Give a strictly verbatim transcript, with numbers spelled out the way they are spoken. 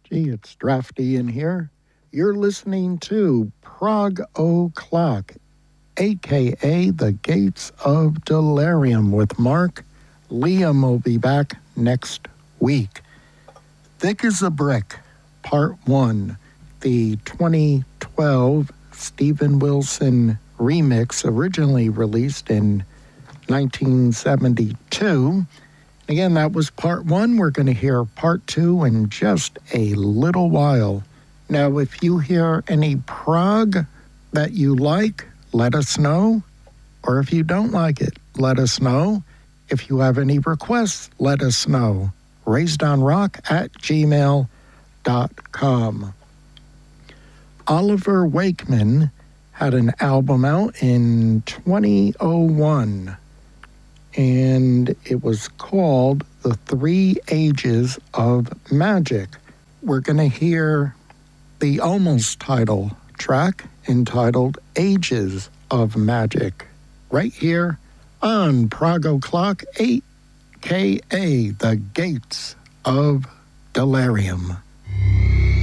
Gee, it's drafty in here. You're listening to Prog O'Clock, a k a. The Gates of Delirium with Mark. Liam will be back next week. Thick as a Brick, Part one, the twenty twelve Steven Wilson remix, originally released in nineteen seventy-two. Again, that was part one. We're going to hear part two in just a little while. Now, if you hear any prog that you like, let us know. Or if you don't like it, let us know. If you have any requests, let us know. raisedonrock at gmail dot com. Oliver Wakeman had an album out in twenty oh one. And it was called The Three Ages of Magic. We're going to hear the almost title track entitled Ages of Magic right here on Prog O'Clock, a k a. The Gates of Delirium.